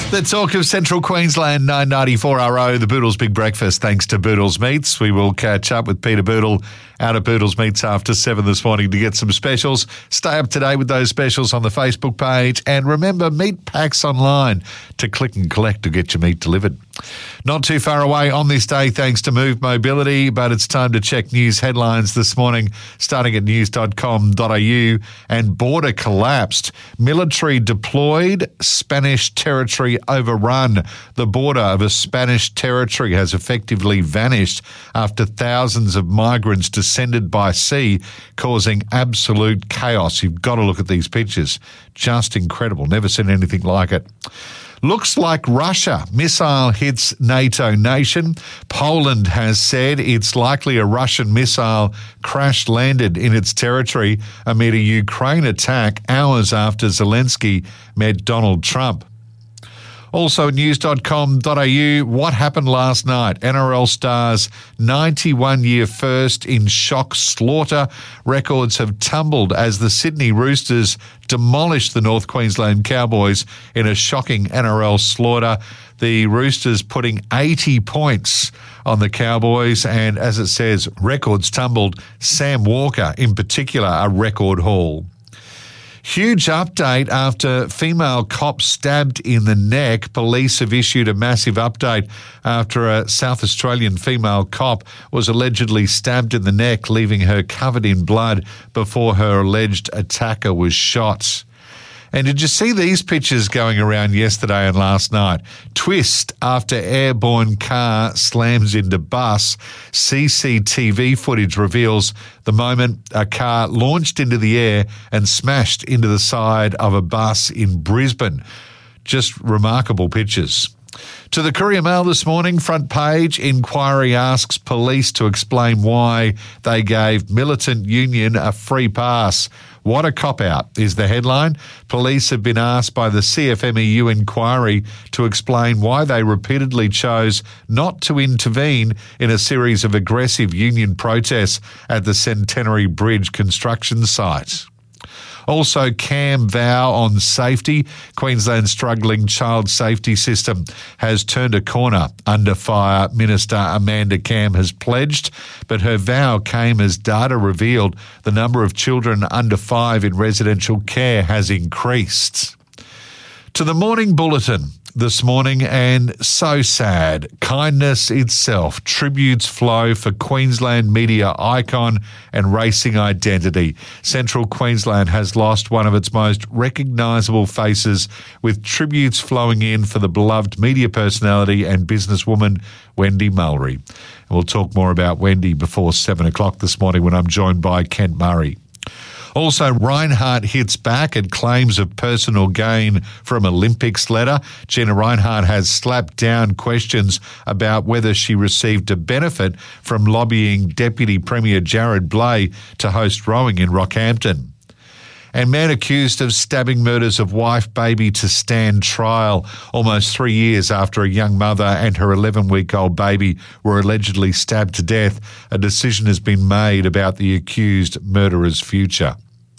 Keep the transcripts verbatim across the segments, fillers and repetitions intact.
The talk of Central Queensland, nine ninety-four R O, the Boodles Big Breakfast, thanks to Boodles Meats. We will catch up with Peter Boodle out of Boodles Meats after seven this morning to get some specials. Stay up to date with those specials on the Facebook page. And remember, meat packs online to click and collect to get your meat delivered. Not too far away on this day, thanks to Move Mobility, but it's time to check news headlines this morning, starting at news dot com dot a u. And border collapsed. Military deployed, Spanish territory overrun. The border of a Spanish territory has effectively vanished after thousands of migrants descended by sea, causing absolute chaos. You've got to look at these pictures. Just incredible. Never seen anything like it. Looks like Russia. Missile hits NATO nation. Poland has said it's likely a Russian missile crash-landed in its territory amid a Ukraine attack hours after Zelensky met Donald Trump. Also, news dot com dot a u, what happened last night? N R L Stars' ninety-one-year first in shock slaughter. Records have tumbled as the Sydney Roosters demolished the North Queensland Cowboys in a shocking N R L slaughter. The Roosters putting eighty points on the Cowboys, and as it says, records tumbled. Sam Walker, in particular, a record haul. Huge update after female cop stabbed in the neck. Police have issued a massive update after a South Australian female cop was allegedly stabbed in the neck, leaving her covered in blood before her alleged attacker was shot. And did you see these pictures going around yesterday and last night? Twist after airborne car slams into bus. C C T V footage reveals the moment a car launched into the air and smashed into the side of a bus in Brisbane. Just remarkable pictures. To the Courier Mail this morning, front page, inquiry asks police to explain why they gave militant union a free pass. What a cop-out is the headline. Police have been asked by the C F M E U inquiry to explain why they repeatedly chose not to intervene in a series of aggressive union protests at the Centenary Bridge construction site. Also, Cam vow on safety. Queensland's struggling child safety system has turned a corner under fire, Minister Amanda Cam has pledged, but her vow came as data revealed the number of children under five in residential care has increased. To the Morning Bulletin this morning, and so sad. Kindness itself. Tributes flow for Queensland media icon and racing identity. Central Queensland has lost one of its most recognisable faces, with tributes flowing in for the beloved media personality and businesswoman Wendy Mulry. And we'll talk more about Wendy before seven o'clock this morning when I'm joined by Kent Murray. Also, Reinhardt hits back at claims of personal gain from Olympics letter. Gina Reinhardt has slapped down questions about whether she received a benefit from lobbying Deputy Premier Jared Blay to host rowing in Rockhampton. And man accused of stabbing murders of wife, baby to stand trial almost three years after a young mother and her eleven-week-old baby were allegedly stabbed to death. A decision has been made about the accused murderer's future.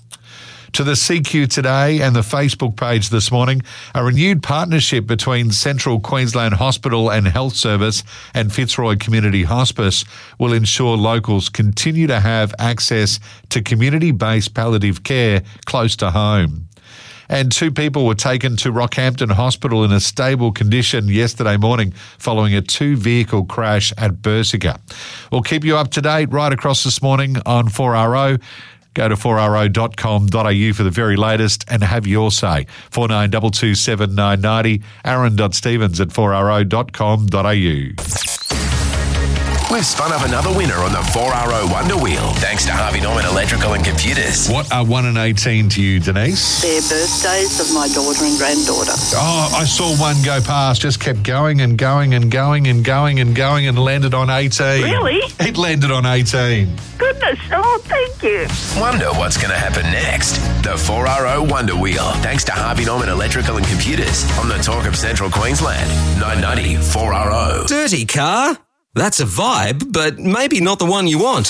To the C Q today and the Facebook page this morning, a renewed partnership between Central Queensland Hospital and Health Service and Fitzroy Community Hospice will ensure locals continue to have access to community-based palliative care close to home. And two people were taken to Rockhampton Hospital in a stable condition yesterday morning following a two-vehicle crash at Bersica. We'll keep you up to date right across this morning on four R O. Go to four r o dot com dot a u for the very latest and have your say. four nine two two seven nine nine zero, aaron.stevens at four r o dot com dot a u. We've spun up another winner on the four R O Wonder Wheel, thanks to Harvey Norman Electrical and Computers. What are one and eighteen to you, Denise? They're birthdays of my daughter and granddaughter. Oh, I saw one go past, just kept going and going and going and going and going and landed on eighteen. Really? It landed on eighteen. Goodness, oh, thank you. Wonder what's going to happen next. The four R O Wonder Wheel, thanks to Harvey Norman Electrical and Computers on the Talk of Central Queensland, nine ninety four R O. Dirty car? That's a vibe, but maybe not the one you want.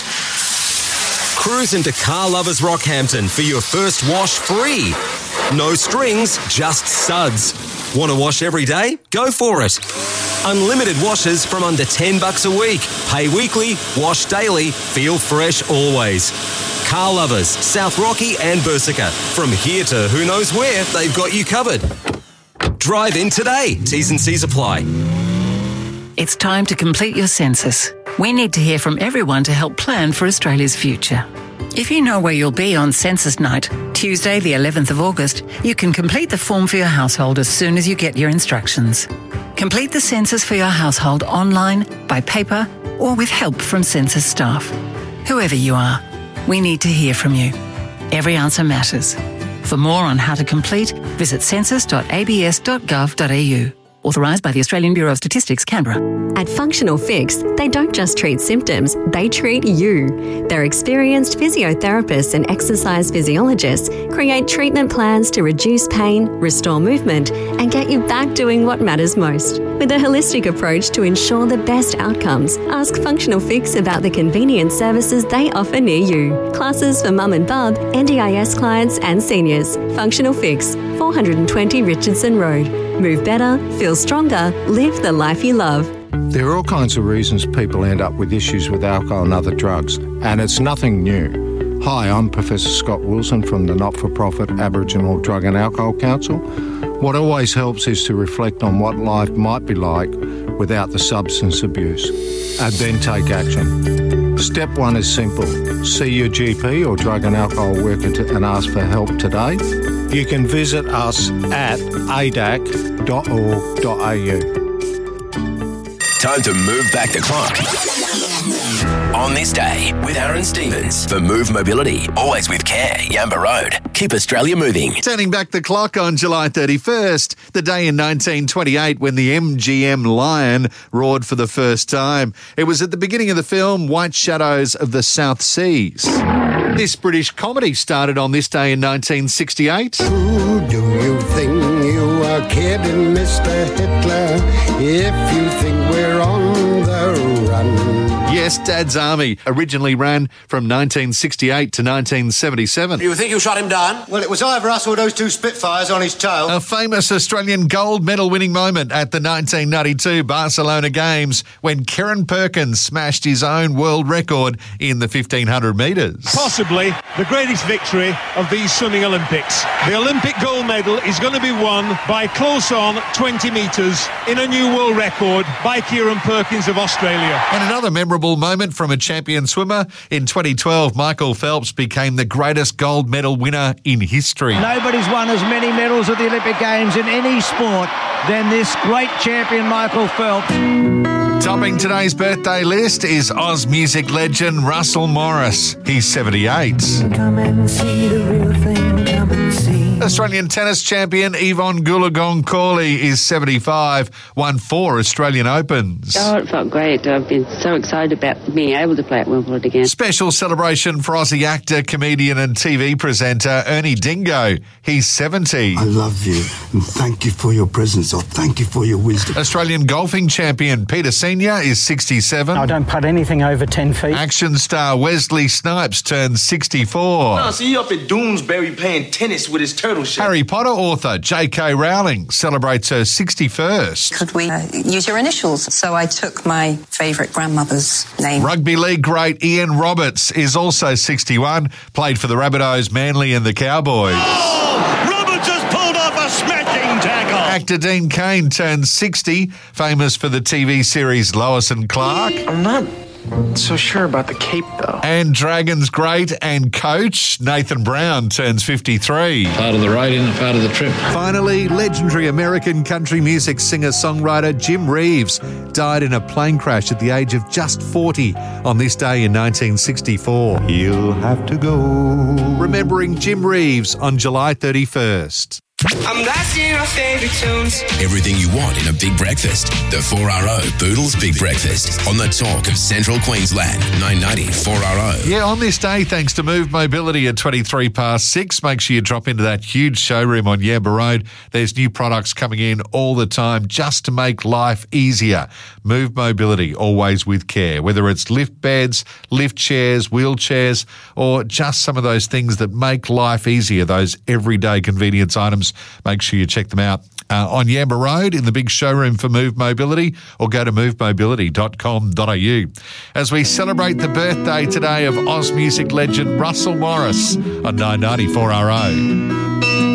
Cruise into Car Lovers Rockhampton for your first wash free. No strings, just suds. Want to wash every day? Go for it. Unlimited washes from under ten bucks a week. Pay weekly, wash daily, feel fresh always. Car lovers, South Rocky and Bursica. From here to who knows where, they've got you covered. Drive in today. T's and C's apply. It's time to complete your census. We need to hear from everyone to help plan for Australia's future. If you know where you'll be on census night, Tuesday the eleventh of August, you can complete the form for your household as soon as you get your instructions. Complete the census for your household online, by paper, or with help from census staff. Whoever you are, we need to hear from you. Every answer matters. For more on how to complete, visit census dot a b s dot gov dot a u. Authorised by the Australian Bureau of Statistics, Canberra. At Functional Fix, they don't just treat symptoms, they treat you. Their experienced physiotherapists and exercise physiologists create treatment plans to reduce pain, restore movement, and get you back doing what matters most. With a holistic approach to ensure the best outcomes, ask Functional Fix about the convenient services they offer near you. Classes for mum and bub, N D I S clients and seniors. Functional Fix, four twenty Richardson Road. Move better, feel stronger, live the life you love. There are all kinds of reasons people end up with issues with alcohol and other drugs, and it's nothing new. Hi, I'm Professor Scott Wilson from the not-for-profit Aboriginal Drug and Alcohol Council. What always helps is to reflect on what life might be like without the substance abuse, and then take action. Step one is simple. See your G P or drug and alcohol worker to, and ask for help today. You can visit us at a d a c dot org dot a u. Time to move back the clock. On this day with Aaron Stevens for Move Mobility. Always with care, Yamba Road. Keep Australia moving. Turning back the clock on July thirty-first, the day in nineteen twenty-eight when the M G M Lion roared for the first time. It was at the beginning of the film White Shadows of the South Seas. This British comedy started on this day in nineteen sixty-eight. Who do you think you are kidding, Mister Hitler, if you think we're on the run? Yes, Dad's Army originally ran from nineteen sixty-eight to nineteen seventy-seven. You think you shot him down? Well, it was either us or those two Spitfires on his tail. A famous Australian gold medal winning moment at the nineteen ninety-two Barcelona Games when Kieran Perkins smashed his own world record in the fifteen hundred metres. Possibly the greatest victory of these swimming Olympics. The Olympic gold medal is going to be won by close on twenty metres in a new world record by Kieran Perkins of Australia. And another memorable moment from a champion swimmer. In twenty twelve, Michael Phelps became the greatest gold medal winner in history. Nobody's won as many medals at the Olympic Games in any sport than this great champion Michael Phelps. Topping today's birthday list is Oz music legend Russell Morris. He's seventy-eight. Come and see the real thing, come and see. Australian tennis champion Yvonne Goolagong Cawley is seventy-five, won four Australian Opens. Oh, it felt great. I've been so excited about being able to play at Wimbledon again. Special celebration for Aussie actor, comedian and T V presenter Ernie Dingo. He's seventy. I love you and thank you for your presence, or thank you for your wisdom. Australian golfing champion Peter Senior is sixty-seven. I don't putt anything over ten feet. Action star Wesley Snipes turns sixty-four. Oh, see you up at Doonesbury playing tennis with his turtle shell. Harry Potter author J K Rowling celebrates her sixty-first. Could we uh, use your initials? So I took my favourite grandmother's name. Rugby league great Ian Roberts is also sixty-one, played for the Rabbitohs, Manly and the Cowboys. Oh, Roberts has pulled off a smashing tackle. Actor Dean Cain turns sixty, famous for the T V series Lois and Clark. I'm not so sure about the cape, though. And Dragons great and coach Nathan Brown turns fifty-three. Part of the ride in and part of the trip. Finally, legendary American country music singer-songwriter Jim Reeves died in a plane crash at the age of just forty on this day in nineteen sixty-four. He'll have to go. Remembering Jim Reeves on July thirty-first. I'm blasting our favorite tunes. Everything you want in a big breakfast. The four R O Boodles Big Breakfast on the Talk of Central Queensland. nine ninety four R O. Yeah, on this day, thanks to Move Mobility at twenty-three past six, make sure you drop into that huge showroom on Yamba Road. There's new products coming in all the time just to make life easier. Move Mobility, always with care. Whether it's lift beds, lift chairs, wheelchairs, or just some of those things that make life easier, those everyday convenience items. Make sure you check them out uh, on Yamba Road in the big showroom for Move Mobility, or go to move mobility dot com dot a u. As we celebrate the birthday today of Oz music legend Russell Morris on nine ninety-four R O.